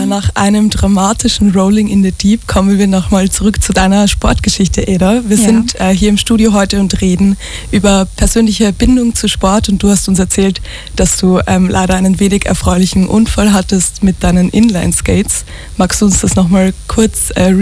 Nach einem dramatischen Rolling in the Deep kommen wir nochmal zurück zu deiner Sportgeschichte, Eda. Wir sind hier im Studio heute und reden über persönliche Bindung zu Sport und du hast uns erzählt, dass du leider einen wenig erfreulichen Unfall hattest mit deinen Inline-Skates. Magst du uns das nochmal kurz